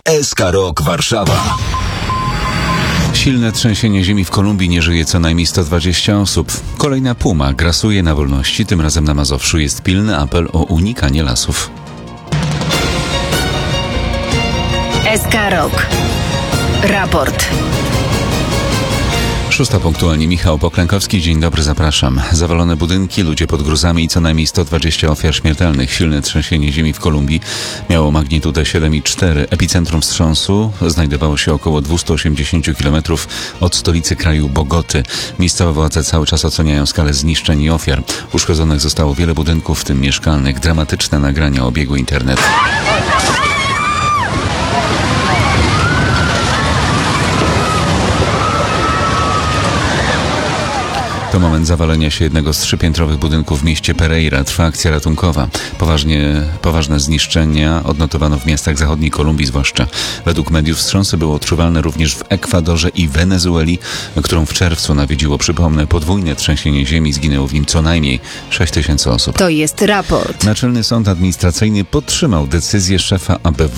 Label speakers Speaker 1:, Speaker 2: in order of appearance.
Speaker 1: SK Rok Warszawa.
Speaker 2: Silne trzęsienie ziemi w Kolumbii, nie żyje co najmniej 120 osób. Kolejna puma grasuje na wolności, tym razem na Mazowszu. Jest pilny apel o unikanie lasów.
Speaker 3: SK Rok. Raport.
Speaker 2: 6 punktualnie. Michał Poklękowski. Dzień dobry, zapraszam. Zawalone budynki, ludzie pod gruzami i co najmniej 120 ofiar śmiertelnych. Silne trzęsienie ziemi w Kolumbii miało magnitudę 7,4. Epicentrum wstrząsu znajdowało się około 280 km od stolicy kraju Bogoty. Miejscowe władze cały czas oceniają skalę zniszczeń i ofiar. Uszkodzonych zostało wiele budynków, w tym mieszkalnych. Dramatyczne nagrania obiegły internet. To moment zawalenia się jednego z 3-piętrowych budynków w mieście Pereira. Trwa akcja ratunkowa. Poważne zniszczenia odnotowano w miastach zachodniej Kolumbii zwłaszcza. Według mediów wstrząsy były odczuwalne również w Ekwadorze i Wenezueli, którą w czerwcu nawiedziło, przypomnę, podwójne trzęsienie ziemi. Zginęło w nim co najmniej 6 000 osób.
Speaker 3: To jest raport.
Speaker 2: Naczelny Sąd Administracyjny podtrzymał decyzję szefa ABW